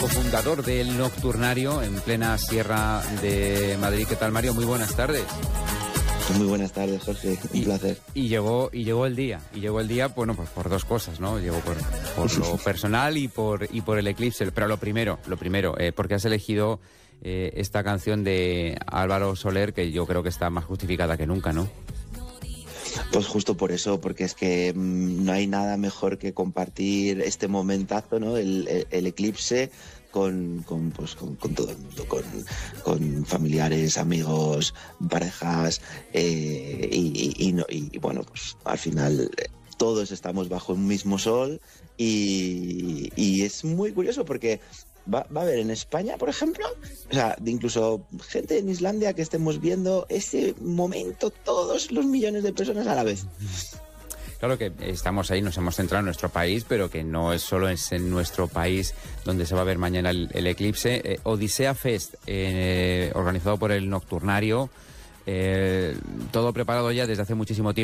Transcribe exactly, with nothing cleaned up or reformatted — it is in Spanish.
cofundador del Nocturnario en plena Sierra de Madrid. ¿Qué tal, Mario? Muy buenas tardes. Muy buenas tardes, Jorge, un y, placer. Y llegó y llegó el día, y llegó el día, bueno, pues por dos cosas, ¿no? Llegó por, por lo personal y por y por el eclipse. Pero lo primero, lo primero, eh, porque has elegido eh, esta canción de Álvaro Soler, que yo creo que está más justificada que nunca, ¿no? Pues justo por eso, porque es que mmm, no hay nada mejor que compartir este momentazo, ¿no? El, el, el eclipse con, con, pues, con, con todo el mundo, con, con familiares, amigos, parejas, eh, y, y, y, no, y bueno, pues al final eh, todos estamos bajo un mismo sol y, y es muy curioso porque Va, va a haber en España, por ejemplo, o sea, de incluso gente en Islandia que estemos viendo ese momento, todos los millones de personas a la vez. Claro que estamos ahí, nos hemos centrado en nuestro país, pero que no es solo es en nuestro país donde se va a ver mañana el, el eclipse. Eh, Odisea Fest, eh, organizado por el Nocturnario, eh, todo preparado ya desde hace muchísimo tiempo.